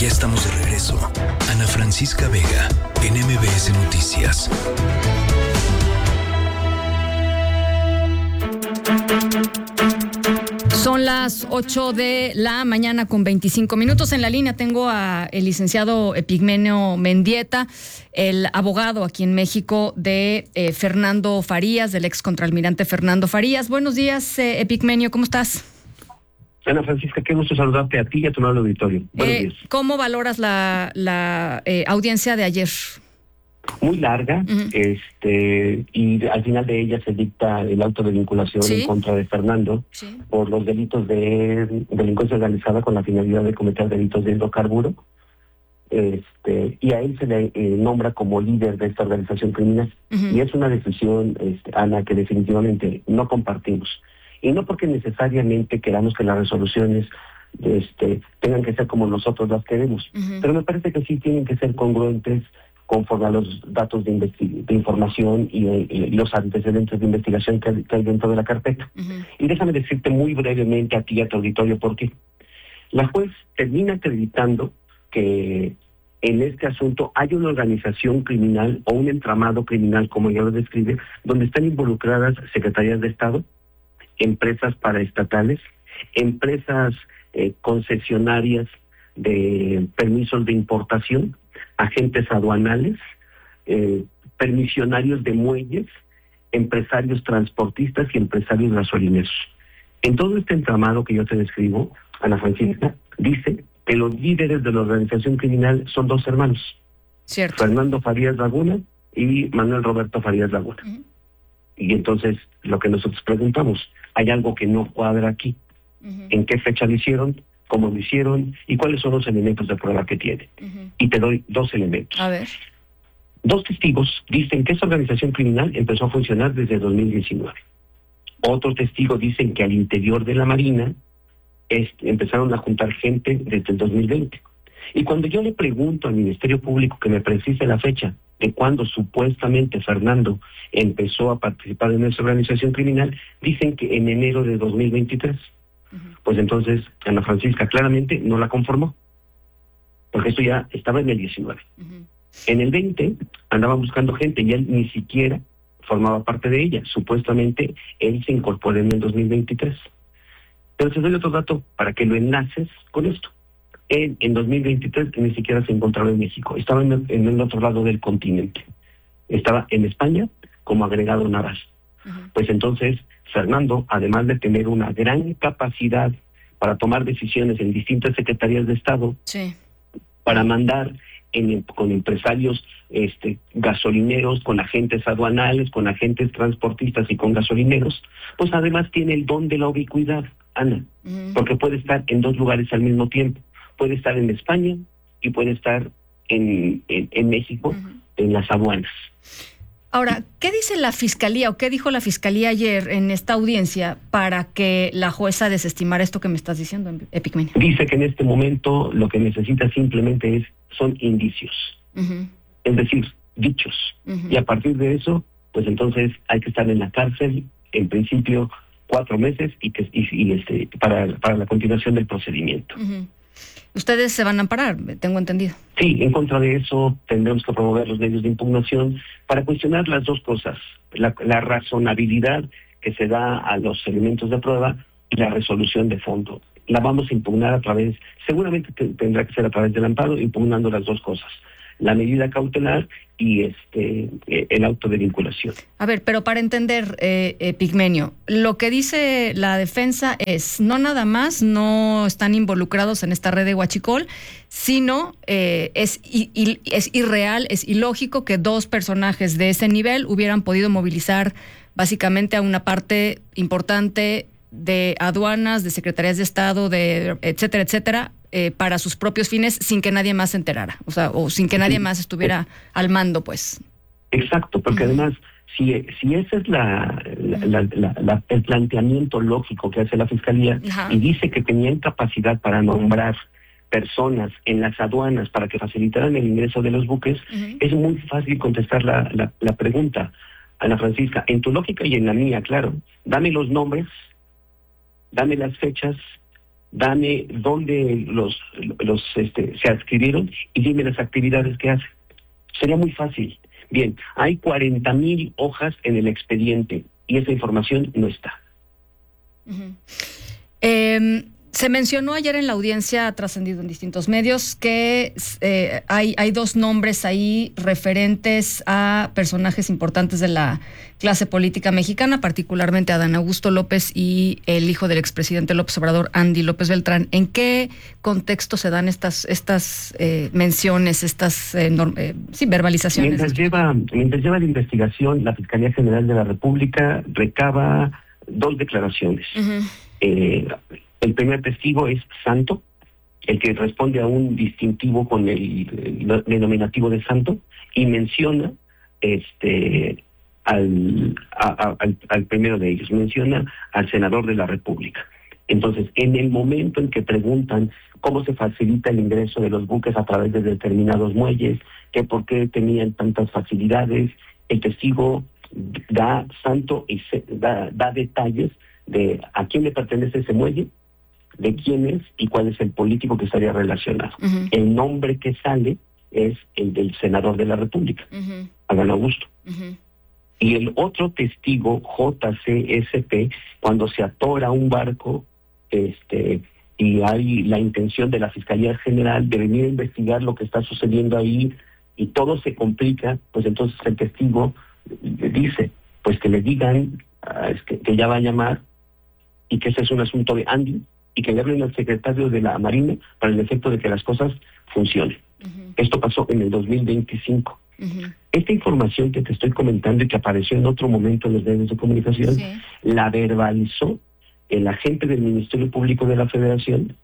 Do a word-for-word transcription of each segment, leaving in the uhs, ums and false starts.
Ya estamos de regreso. Ana Francisca Vega, en M B S Noticias. Son las ocho de la mañana con veinticinco minutos. En la línea tengo a el licenciado Epigmenio Mendieta, el abogado aquí en México de eh, Fernando Farías, del ex contraalmirante Fernando Farías. Buenos días, eh, Epigmenio, ¿cómo estás? Ana Francisca, qué gusto saludarte a ti y a tu nuevo auditorio. Buenos Eh, días. ¿Cómo valoras la, la eh, audiencia de ayer? Muy larga, uh-huh. este, y al final de ella se dicta el auto de vinculación ¿Sí? en contra de Fernando ¿Sí? por los delitos de delincuencia organizada con la finalidad de cometer delitos de hidrocarburo. Este, y a él se le eh, nombra como líder de esta organización criminal. Uh-huh. Y es una decisión, este, Ana, que definitivamente no compartimos. Y no porque necesariamente queramos que las resoluciones este, tengan que ser como nosotros las queremos, uh-huh. pero me parece que sí tienen que ser congruentes conforme a los datos de, investi- de información y, y los antecedentes de investigación que, que hay dentro de la carpeta. Uh-huh. Y déjame decirte muy brevemente a ti y a tu auditorio por qué. La juez termina acreditando que en este asunto hay una organización criminal o un entramado criminal, como ella lo describe, donde están involucradas secretarías de Estado, empresas paraestatales, empresas eh, concesionarias de permisos de importación, agentes aduanales, eh, permisionarios de muelles, empresarios transportistas y empresarios gasolineros. En todo este entramado que yo te describo, Ana Francisca, dice que los líderes de la organización criminal son dos hermanos, Cierto. Fernando Farías Laguna y Manuel Roberto Farías Laguna. Uh-huh. Y entonces lo que nosotros preguntamos, hay algo que no cuadra aquí. Uh-huh. ¿En qué fecha lo hicieron? ¿Cómo lo hicieron? ¿Y cuáles son los elementos de prueba que tiene? Uh-huh. Y te doy dos elementos. A ver. Dos testigos dicen que esa organización criminal empezó a funcionar desde dos mil diecinueve. Otros testigos dicen que al interior de la Marina es, empezaron a juntar gente desde el dos mil veinte. Y cuando yo le pregunto al Ministerio Público que me precise la fecha de cuando supuestamente Fernando empezó a participar en esa organización criminal, dicen que en enero de dos mil veintitrés. Uh-huh. Pues entonces, Ana Francisca claramente no la conformó, porque esto ya estaba en el diecinueve. Uh-huh. En el veinte andaban buscando gente y él ni siquiera formaba parte de ella. Supuestamente él se incorporó en el dos mil veintitrés. Pero te doy otro dato para que lo enlaces con esto. Él en dos mil veintitrés ni siquiera se encontraba en México, estaba en el, en el otro lado del continente. Estaba en España como agregado naval. Uh-huh. Pues entonces, Fernando, además de tener una gran capacidad para tomar decisiones en distintas secretarías de Estado, sí. para mandar en, con empresarios este, gasolineros, con agentes aduanales, con agentes transportistas y con gasolineros, pues además tiene el don de la ubicuidad, Ana, uh-huh. porque puede estar en dos lugares al mismo tiempo. Puede estar en España y puede estar en, en, en México, uh-huh. en las aduanas. Ahora, ¿qué dice la Fiscalía o qué dijo la Fiscalía ayer en esta audiencia para que la jueza desestimara esto que me estás diciendo, Epigmenio? Dice que en este momento lo que necesita simplemente es son indicios, uh-huh. es decir, dichos. Uh-huh. Y a partir de eso, pues entonces hay que estar en la cárcel, en principio, cuatro meses y que y, y este para, para la continuación del procedimiento. Uh-huh. Ustedes se van a amparar, tengo entendido. Sí, en contra de eso tendremos que promover los medios de impugnación para cuestionar las dos cosas, la, la razonabilidad que se da a los elementos de prueba y la resolución de fondo. La vamos a impugnar a través, seguramente te, tendrá que ser a través del amparo, impugnando las dos cosas, la medida cautelar y este eh, el auto de vinculación. A ver, pero para entender, eh, Epigmenio, lo que dice la defensa es, no nada más no están involucrados en esta red de huachicol, sino eh, es, y, y, es irreal, es ilógico que dos personajes de ese nivel hubieran podido movilizar básicamente a una parte importante de aduanas, de secretarías de Estado, de etcétera, etcétera, eh, para sus propios fines sin que nadie más se enterara, o sea, o sin que nadie más estuviera al mando, pues. Exacto, porque uh-huh. además, si si ese es la, la, uh-huh. la, la, la el planteamiento lógico que hace la Fiscalía uh-huh. y dice que tenían capacidad para nombrar personas en las aduanas para que facilitaran el ingreso de los buques, uh-huh. es muy fácil contestar la, la, la pregunta, Ana Francisca, en tu lógica y en la mía, claro, dame los nombres, dame las fechas, dame dónde los, los este, se adquirieron y dime las actividades que hacen. Sería muy fácil. Bien, hay cuarenta mil hojas en el expediente y esa información no está. Uh-huh. Eh, se mencionó ayer en la audiencia, ha trascendido en distintos medios, que eh, hay, hay dos nombres ahí referentes a personajes importantes de la clase política mexicana, particularmente a Adán Augusto López y el hijo del expresidente López Obrador, Andy López Beltrán. ¿En qué contexto se dan estas estas eh, menciones, estas eh, norm, eh, sí, verbalizaciones? Mientras lleva, mientras lleva la investigación, la Fiscalía General de la República recaba dos declaraciones. Uh-huh. Eh, el primer testigo es Santo, el que responde a un distintivo con el, el denominativo de Santo, y menciona este al, a, a, al, al primero de ellos, menciona al senador de la República. Entonces, en el momento en que preguntan cómo se facilita el ingreso de los buques a través de determinados muelles, que por qué tenían tantas facilidades, el testigo da Santo y se, da, da detalles de a quién le pertenece ese muelle, de quién es y cuál es el político que estaría relacionado. Uh-huh. El nombre que sale es el del senador de la República, uh-huh. Adán Augusto. Uh-huh. Y el otro testigo, J C S P, cuando se atora un barco este y hay la intención de la Fiscalía General de venir a investigar lo que está sucediendo ahí y todo se complica, pues entonces el testigo dice, pues que le digan uh, es que, que ya va a llamar y que ese es un asunto de Andy y que le hablen al secretario de la Marina para el efecto de que las cosas funcionen. Uh-huh. Esto pasó en el dos mil veinticinco. Uh-huh. Esta información que te estoy comentando y que apareció en otro momento en los medios de comunicación, sí, la verbalizó el agente del Ministerio Público de la Federación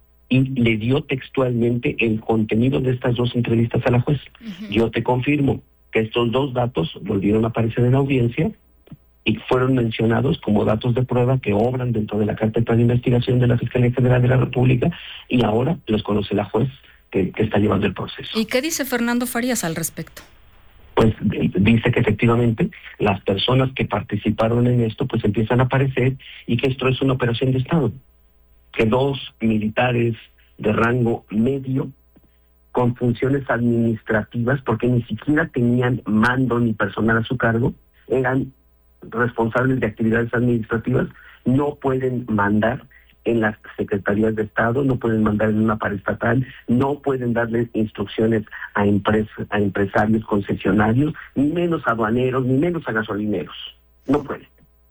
y le dio textualmente el contenido de estas dos entrevistas a la juez. Uh-huh. Yo te confirmo que estos dos datos volvieron a aparecer en la audiencia y fueron mencionados como datos de prueba que obran dentro de la carpeta de investigación de la Fiscalía General de la República y ahora los conoce la juez que, que está llevando el proceso. ¿Y qué dice Fernando Farías al respecto? Pues dice que efectivamente las personas que participaron en esto pues empiezan a aparecer y que esto es una operación de Estado, que dos militares de rango medio con funciones administrativas, porque ni siquiera tenían mando ni personal a su cargo, eran responsables de actividades administrativas, no pueden mandar en las secretarías de Estado, no pueden mandar en una paraestatal, no pueden darle instrucciones a, empres- a empresarios concesionarios, ni menos a aduaneros, ni menos a gasolineros. No pueden.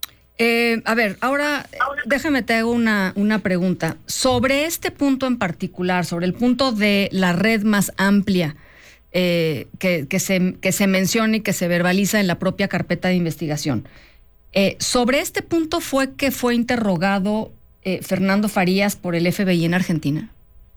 Eh, a ver, ahora déjame te hago una, una pregunta. Sobre este punto en particular, sobre el punto de la red más amplia eh, que, que, se, que se menciona y que se verbaliza en la propia carpeta de investigación. Eh, sobre este punto fue que fue interrogado eh, Fernando Farías por el F B I en Argentina.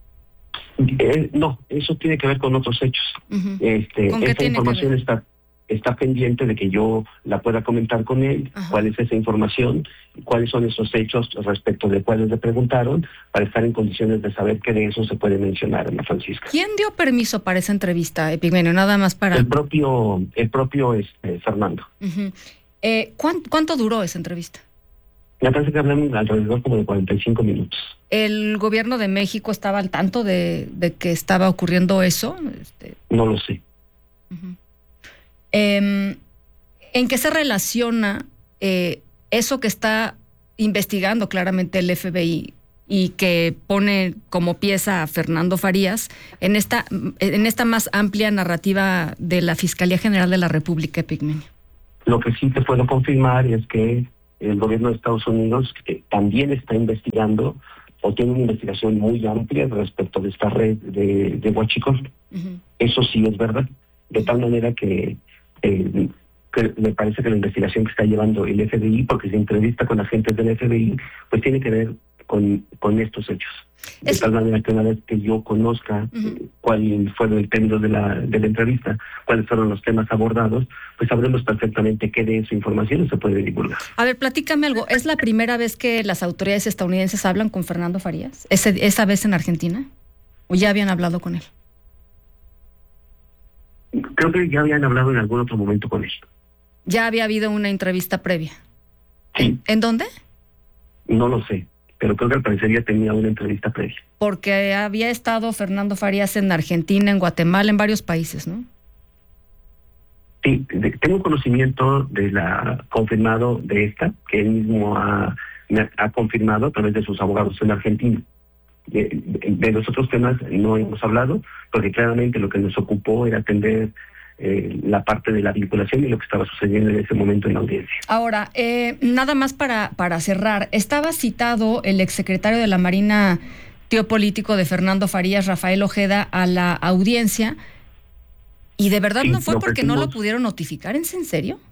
Eh, no, eso tiene que ver con otros hechos. Uh-huh. Este, esta información está está pendiente de que yo la pueda comentar con él. Ajá. Cuál es esa información, cuáles son esos hechos respecto de cuáles le preguntaron, para estar en condiciones de saber que de eso se puede mencionar, Ana Francisca. ¿Quién dio permiso para esa entrevista, Epigmenio? Nada más para... El propio, el propio este, Fernando. Uh-huh. Eh, ¿cuánto, ¿Cuánto duró esa entrevista? Me parece que hablamos alrededor como de cuarenta y cinco minutos. ¿El gobierno de México estaba al tanto de, de que estaba ocurriendo eso? Este... No lo sé. Uh-huh. Eh, ¿En qué se relaciona eh, eso que está investigando claramente el F B I y que pone como pieza a Fernando Farías en esta, en esta más amplia narrativa de la Fiscalía General de la República, Epigmenio? Lo que sí te puedo confirmar es que el gobierno de Estados Unidos eh, también está investigando o tiene una investigación muy amplia respecto de esta red de, de huachicol. Uh-huh. Eso sí es verdad. De tal manera que Eh, que me parece que la investigación que está llevando el F B I, porque se entrevista con agentes del F B I, pues tiene que ver con, con estos hechos. De es... tal manera que una vez que yo conozca uh-huh. cuál fue el término de la, de la entrevista, cuáles fueron los temas abordados, pues sabremos perfectamente qué de esa información se puede divulgar. A ver, platícame algo. ¿Es la primera vez que las autoridades estadounidenses hablan con Fernando Farías? ¿Ese, ¿Esa vez en Argentina? ¿O ya habían hablado con él? Creo que ya habían hablado en algún otro momento con él. ¿Ya había habido una entrevista previa? Sí. ¿En, ¿en dónde? No lo sé. pero creo que al parecer ya tenía una entrevista previa. Porque había estado Fernando Farías en Argentina, en Guatemala, en varios países, ¿no? Sí, de, tengo conocimiento de la confirmado de esta, que él mismo ha, ha confirmado a través de sus abogados en Argentina. De, de, de los otros temas no hemos hablado, porque claramente lo que nos ocupó era atender eh, la parte de la vinculación y lo que estaba sucediendo en ese momento en la audiencia. Ahora, eh, nada más para, para cerrar, estaba citado el exsecretario de la Marina, tío político de Fernando Farías, Rafael Ojeda, a la audiencia, y de verdad sí, no fue porque no lo pudieron notificar. ¿Es en serio?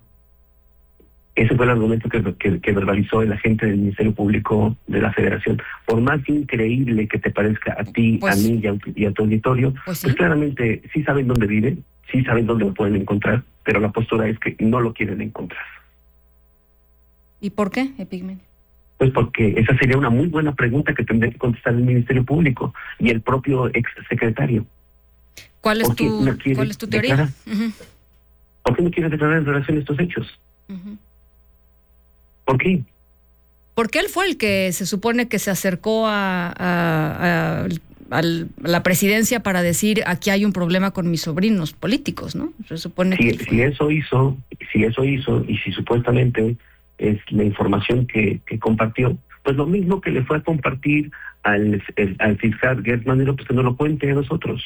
Ese fue el argumento que, que, que verbalizó el agente del Ministerio Público de la Federación. Por más increíble que te parezca a ti, pues, a mí y a, y a tu auditorio, pues, ¿sí? pues claramente sí saben dónde vive, sí saben dónde lo pueden encontrar, pero la postura es que no lo quieren encontrar. ¿Y por qué, Epigmenio? Pues porque esa sería una muy buena pregunta que tendría que contestar el Ministerio Público y el propio exsecretario. ¿Cuál es tu, no ¿cuál es tu teoría? Uh-huh. ¿Por qué no quiere declarar en relación a estos hechos? Uh-huh. ¿Por qué? Porque él fue el que se supone que se acercó a, a, a, a la presidencia para decir aquí hay un problema con mis sobrinos políticos, ¿no? Se supone si, que si eso hizo, si eso hizo y si supuestamente es la información que, que compartió, pues lo mismo que le fue a compartir al, el, al fiscal Gertz Manero, pues que no lo cuente a nosotros.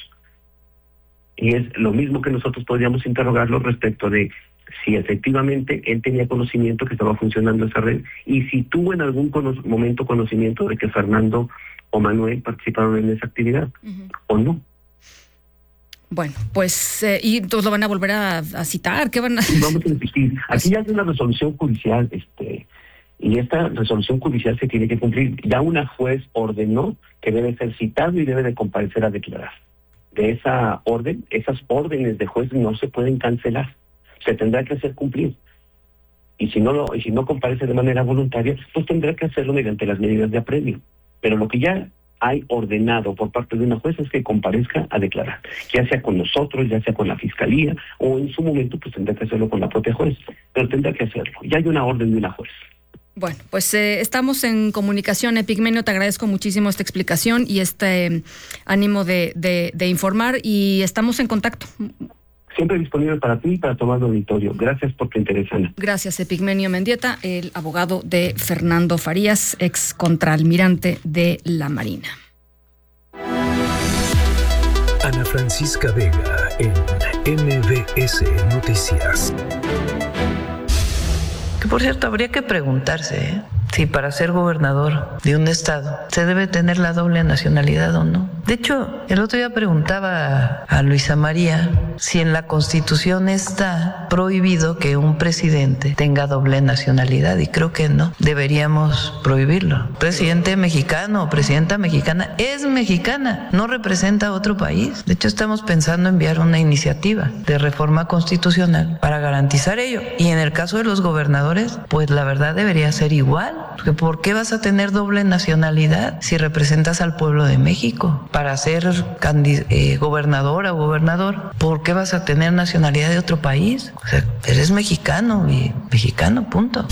Y es lo mismo que nosotros podríamos interrogarlo respecto de si efectivamente él tenía conocimiento que estaba funcionando esa red y si tuvo en algún cono- momento conocimiento de que Fernando o Manuel participaron en esa actividad, uh-huh. o no. Bueno, pues, eh, y entonces lo van a volver a, a citar, ¿qué van a...? Vamos a insistir. Aquí ya hay una resolución judicial, este, y esta resolución judicial se tiene que cumplir. Ya una juez ordenó que debe ser citado y debe de comparecer a declarar. De esa orden, esas órdenes de juez no se pueden cancelar. Se tendrá que hacer cumplir. Y si no lo, y si no comparece de manera voluntaria, pues tendrá que hacerlo mediante las medidas de apremio. Pero lo que ya hay ordenado por parte de una juez es que comparezca a declarar, ya sea con nosotros, ya sea con la fiscalía, o en su momento pues tendrá que hacerlo con la propia juez, pero tendrá que hacerlo. Ya hay una orden de una juez. Bueno, pues eh, estamos en comunicación, Epigmenio, te agradezco muchísimo esta explicación y este eh, ánimo de, de, de informar, y estamos en contacto. Siempre disponible para ti y para tomar el auditorio. Gracias por tu interés, Ana. Gracias, Epigmenio Mendieta, el abogado de Fernando Farías, ex contraalmirante de la Marina. Ana Francisca Vega en M B S Noticias. Que por cierto, habría que preguntarse ¿eh? si para ser gobernador de un estado se debe tener la doble nacionalidad o no. De hecho, el otro día preguntaba a Luisa María si en la Constitución está prohibido que un presidente tenga doble nacionalidad, y creo que no, deberíamos prohibirlo. Presidente mexicano o presidenta mexicana es mexicana, no representa a otro país. De hecho, estamos pensando enviar una iniciativa de reforma constitucional para garantizar ello. Y en el caso de los gobernadores, pues la verdad debería ser igual. Porque ¿por qué vas a tener doble nacionalidad si representas al pueblo de México? Para ser candid- eh, gobernadora o gobernador, ¿por qué vas a tener nacionalidad de otro país? O sea, eres mexicano y mexicano, punto.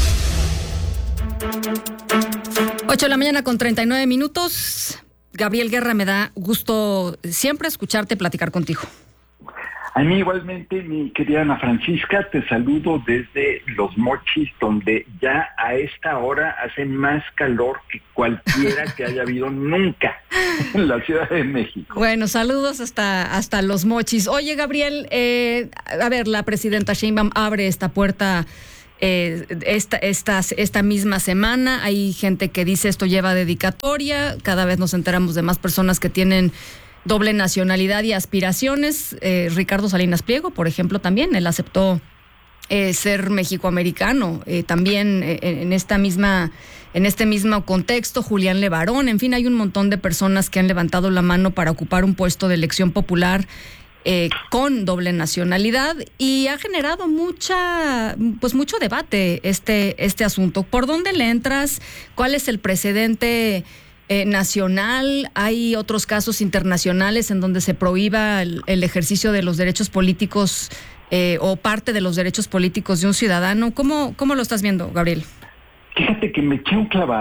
ocho de la mañana con treinta y nueve minutos. Gabriel Guerra, me da gusto siempre escucharte platicar contigo. A mí igualmente, mi querida Ana Francisca, te saludo desde Los Mochis, donde ya a esta hora hace más calor que cualquiera que haya habido nunca en la Ciudad de México. Bueno, saludos hasta, hasta Los Mochis. Oye, Gabriel, eh, a ver, la presidenta Sheinbaum abre esta puerta eh, esta, esta, esta misma semana. Hay gente que dice esto lleva dedicatoria, cada vez nos enteramos de más personas que tienen doble nacionalidad y aspiraciones. eh, Ricardo Salinas Pliego, por ejemplo, también, él aceptó eh, ser mexicoamericano, eh, también eh, en esta misma, en este mismo contexto, Julián Levarón, en fin, hay un montón de personas que han levantado la mano para ocupar un puesto de elección popular eh, con doble nacionalidad, y ha generado mucha, pues mucho debate este, este asunto. ¿Por dónde le entras? ¿Cuál es el precedente Eh, nacional? ¿Hay otros casos internacionales en donde se prohíba el, el ejercicio de los derechos políticos eh, o parte de los derechos políticos de un ciudadano? ¿Cómo, cómo lo estás viendo, Gabriel? Fíjate que me eché un clavado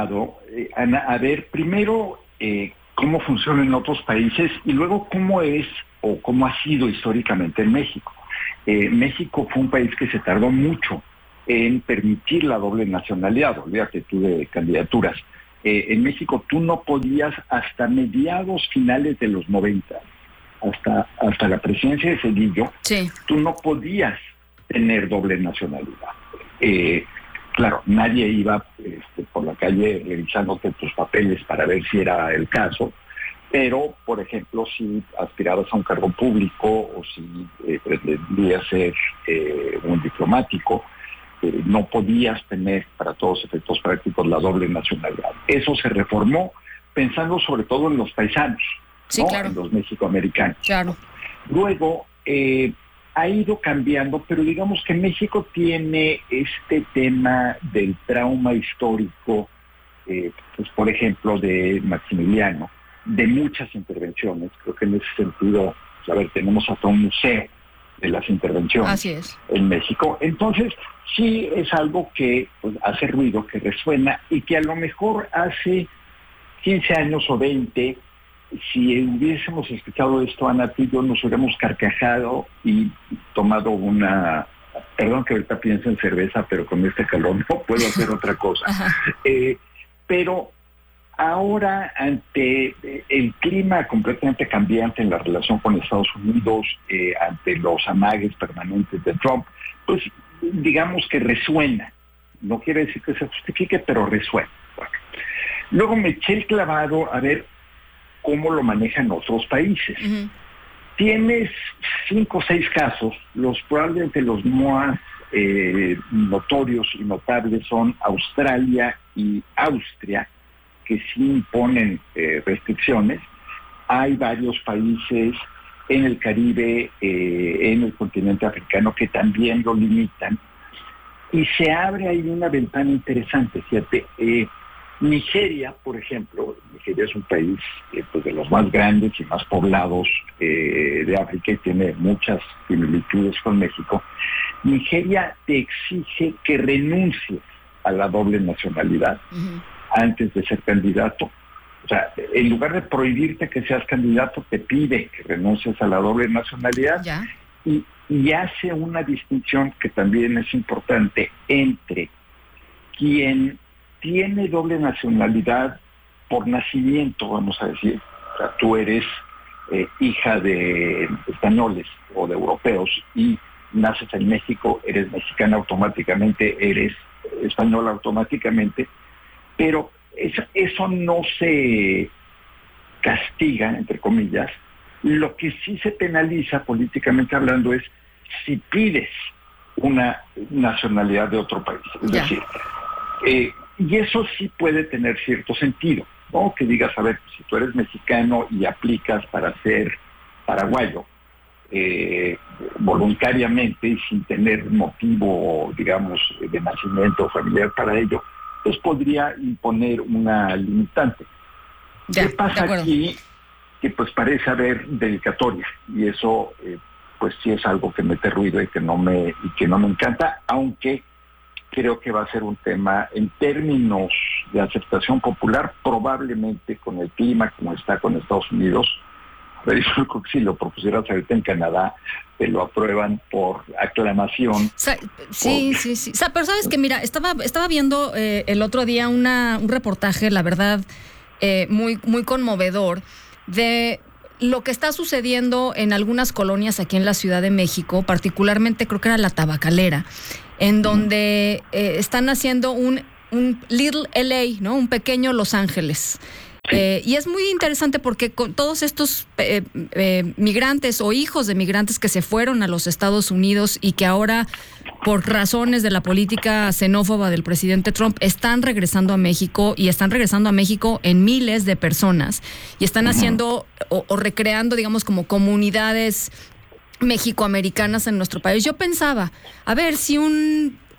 eh, Ana, a ver primero eh, cómo funciona en otros países y luego cómo es o cómo ha sido históricamente en México. Eh, México fue un país que se tardó mucho en permitir la doble nacionalidad, olvídate tú de candidaturas. Eh, en México tú no podías hasta mediados finales de los noventa, hasta, hasta la presidencia de Zedillo, sí. tú no podías tener doble nacionalidad. Eh, claro, nadie iba este, por la calle revisándote tus papeles para ver si era el caso, pero, por ejemplo, si aspirabas a un cargo público o si eh, pretendías ser eh, un diplomático, eh, no podías tener para todos efectos prácticos la doble nacionalidad. Eso se reformó pensando sobre todo en los paisanos, sí, ¿no? Claro. En los mexicoamericanos. Claro. Luego, eh, ha ido cambiando, pero digamos que México tiene este tema del trauma histórico, eh, pues por ejemplo, de Maximiliano, de muchas intervenciones. Creo que en ese sentido, pues, a ver, tenemos hasta un museo de las intervenciones. Así es. En México. Entonces, sí es algo que pues, hace ruido, que resuena y que a lo mejor hace quince años o veinte, si hubiésemos escuchado esto, Ana, tú y yo nos hubiéramos carcajado y tomado una... Perdón que ahorita pienso en cerveza, pero con este calor no puedo hacer otra cosa. Eh, pero ahora, ante el clima completamente cambiante en la relación con Estados Unidos, eh, ante los amagues permanentes de Trump, pues digamos que resuena. No quiere decir que se justifique, pero resuena. Bueno. Luego me eché el clavado a ver cómo lo manejan otros países. Uh-huh. Tienes cinco o seis casos, los probablemente los más eh, notorios y notables son Australia y Austria, que sí imponen eh, restricciones. Hay varios países en el Caribe, eh, en el continente africano, que también lo limitan. Y se abre ahí una ventana interesante, fíjate. Eh, Nigeria, por ejemplo, Nigeria es un país eh, pues de los más grandes y más poblados eh, de África y tiene muchas similitudes con México. Nigeria te exige que renuncies a la doble nacionalidad uh-huh. antes de ser candidato. O sea, en lugar de prohibirte que seas candidato, te pide que renuncies a la doble nacionalidad ¿Ya? y, y hace una distinción que también es importante entre quien tiene doble nacionalidad por nacimiento, vamos a decir. O sea, tú eres eh, hija de españoles o de europeos y naces en México, eres mexicana automáticamente, eres española automáticamente, pero eso, eso no se castiga, entre comillas. Lo que sí se penaliza políticamente hablando es si pides una nacionalidad de otro país. Es ya. decir, eh, y eso sí puede tener cierto sentido, ¿no? Que digas, a ver, si tú eres mexicano y aplicas para ser paraguayo, eh, voluntariamente y sin tener motivo, digamos, de nacimiento familiar para ello, pues podría imponer una limitante. Ya, ¿Qué pasa aquí? Que pues parece haber dedicatoria, y eso eh, pues sí es algo que mete ruido y que no me, y que no me encanta, aunque creo que va a ser un tema en términos de aceptación popular, probablemente con el clima como está con Estados Unidos. Pero yo creo que si lo propusieras ahorita en Canadá, te lo aprueban por aclamación. O sea, sí, por... sí, sí. O sea, pero sabes que, mira, estaba, estaba viendo eh, el otro día una, un reportaje, la verdad, eh, muy, muy conmovedor, de lo que está sucediendo en algunas colonias aquí en la Ciudad de México, particularmente creo que era la Tabacalera, en donde eh, están haciendo un, un Little L A, ¿no? Un pequeño Los Ángeles. Eh, y es muy interesante porque con todos estos eh, eh, migrantes o hijos de migrantes que se fueron a los Estados Unidos y que ahora, por razones de la política xenófoba del presidente Trump, están regresando a México, y están regresando a México en miles de personas, y están haciendo o, o recreando, digamos, como comunidades mexicoamericanas en nuestro país. Yo pensaba, a ver, si un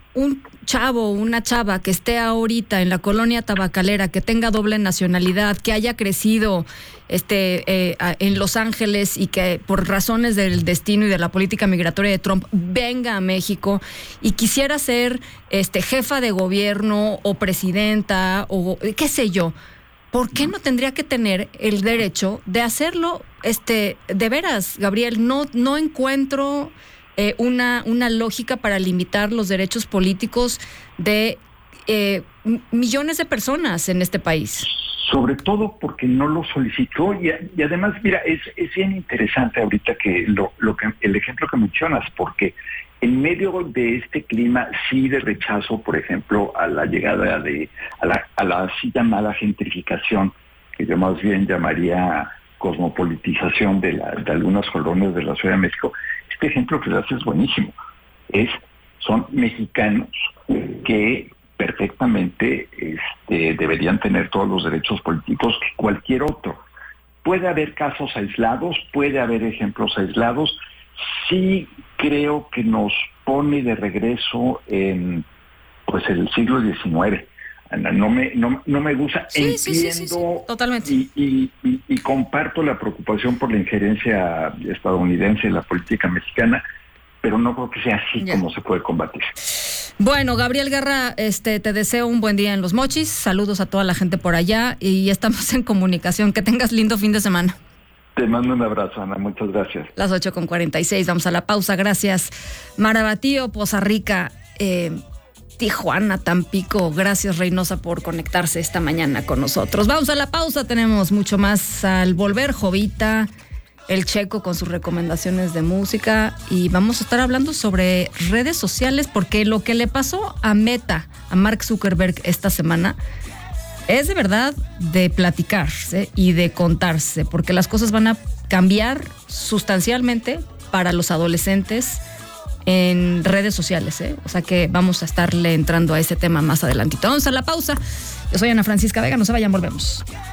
un chavo, una chava que esté ahorita en la colonia tabacalera, que tenga doble nacionalidad, que haya crecido este, eh, en Los Ángeles y que por razones del destino y de la política migratoria de Trump venga a México y quisiera ser este, jefa de gobierno o presidenta o qué sé yo, ¿por qué no tendría que tener el derecho de hacerlo? Este, de veras, Gabriel, no, no encuentro eh, una, una lógica para limitar los derechos políticos de eh, millones de personas en este país. Sobre todo porque no lo solicitó y, y además, mira, es, es bien interesante ahorita que lo, lo que el ejemplo que mencionas, porque en medio de este clima sí de rechazo, por ejemplo, a la llegada de a la, a la así llamada gentrificación, que yo más bien llamaría cosmopolitización de, la, de algunas colonias de la Ciudad de México, este ejemplo que das es buenísimo. Es, son mexicanos que perfectamente este, deberían tener todos los derechos políticos que cualquier otro. Puede haber casos aislados, puede haber ejemplos aislados. Sí creo que nos pone de regreso en pues el siglo diecinueve. No me, no, no me gusta, sí, entiendo sí, sí, sí, sí. Totalmente. Y, y, y, y comparto la preocupación por la injerencia estadounidense en la política mexicana, pero no creo que sea así ya. Como se puede combatir. Bueno, Gabriel Guerra, este, te deseo un buen día en Los Mochis, saludos a toda la gente por allá y estamos en comunicación, que tengas lindo fin de semana. Te mando un abrazo, Ana, muchas gracias. Las ocho con cuarenta y seis, vamos a la pausa, gracias. Marabatío, Poza Rica, eh, Tijuana, Tampico, gracias Reynosa por conectarse esta mañana con nosotros. Vamos a la pausa, tenemos mucho más al volver, Jovita, el Checo con sus recomendaciones de música y vamos a estar hablando sobre redes sociales porque lo que le pasó a Meta, a Mark Zuckerberg esta semana, es de verdad de platicarse y de contarse, porque las cosas van a cambiar sustancialmente para los adolescentes en redes sociales, ¿eh? O sea que vamos a estarle entrando a ese tema más adelantito. Vamos a la pausa. Yo soy Ana Francisca Vega, no se vayan, volvemos.